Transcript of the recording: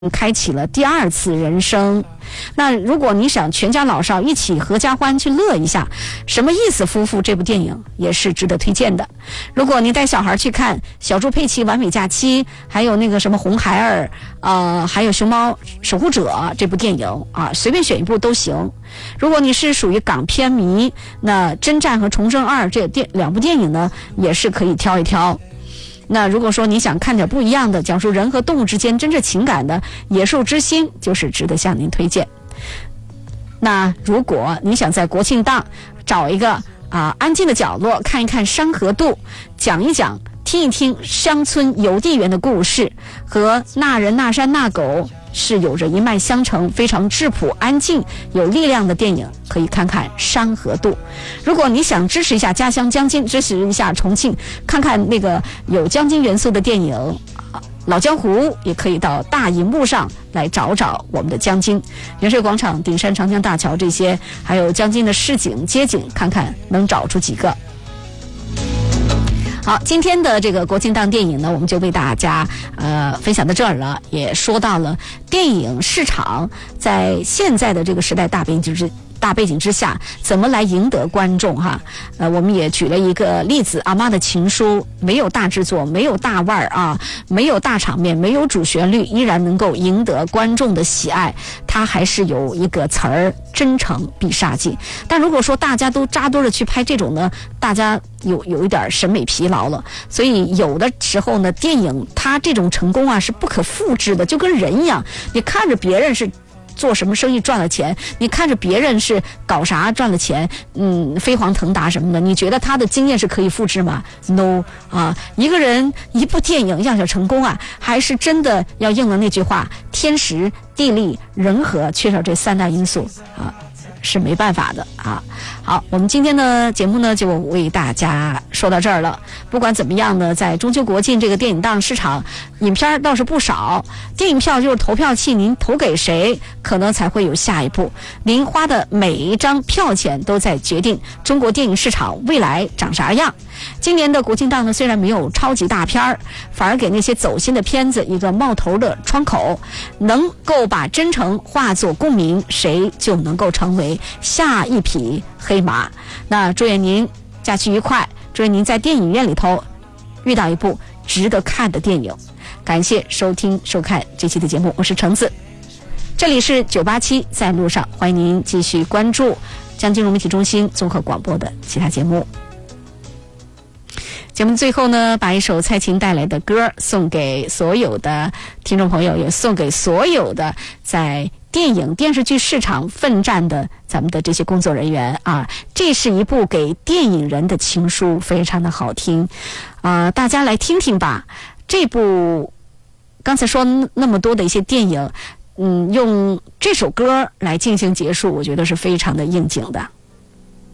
开启了第二次人生。那如果你想全家老少一起合家欢去乐一下，什么意思夫妇这部电影也是值得推荐的。如果你带小孩去看小猪佩奇完美假期，还有那个什么红孩儿还有熊猫守护者这部电影啊，随便选一部都行。如果你是属于港片迷，那征战和重生2这两部电影呢也是可以挑一挑。那如果说你想看点不一样的，讲述人和动物之间真正情感的《野兽之心》就是值得向您推荐。那如果你想在国庆档找一个安静的角落看一看山河渡，讲一讲听一听乡村邮递员的故事，和那人那山那狗是有着一脉相承非常质朴安静有力量的电影，可以看看山河渡。如果你想支持一下家乡江津，支持一下重庆，看看那个有江津元素的电影老江湖，也可以到大荧幕上来找找我们的江津元帅广场、顶山长江大桥这些，还有江津的市井街景，看看能找出几个。好，今天的这个国庆档电影呢，我们就为大家分享到这儿了，也说到了电影市场在现在的这个时代大背景之下怎么来赢得观众哈。我们也举了一个例子，阿妈的情书没有大制作，没有大腕儿没有大场面，没有主旋律，依然能够赢得观众的喜爱。它还是有一个词儿，真诚必杀技。但如果说大家都扎堆的去拍这种呢，大家有一点审美疲劳了。所以有的时候呢，电影它这种成功是不可复制的，就跟人一样，你看着别人是做什么生意赚了钱，你看着别人是搞啥赚了钱，飞黄腾达什么的，你觉得他的经验是可以复制吗？ No 一个人一部电影要想成功还是真的要应了那句话，天时地利人和，缺少这3大因素是没办法的好，我们今天的节目呢就为大家说到这儿了。不管怎么样呢，在中秋国庆这个电影档市场，影片倒是不少，电影票就是投票器，您投给谁可能才会有下一步。您花的每一张票钱都在决定中国电影市场未来长啥样。今年的国庆档呢，虽然没有超级大片，反而给那些走心的片子一个冒头的窗口，能够把真诚化作共鸣，谁就能够成为下一匹黑马。那祝愿您假期愉快，祝愿您在电影院里头遇到一部值得看的电影。感谢收听收看这期的节目，我是橙子，这里是987在路上，欢迎您继续关注江津融媒体中心综合广播的其他节目。节目最后呢，把一首蔡琴带来的歌送给所有的听众朋友，也送给所有的在电影电视剧市场奋战的咱们的这些工作人员这是一部给电影人的情书，非常的好听大家来听听吧。这部刚才说那么多的一些电影用这首歌来进行结束，我觉得是非常的应景的。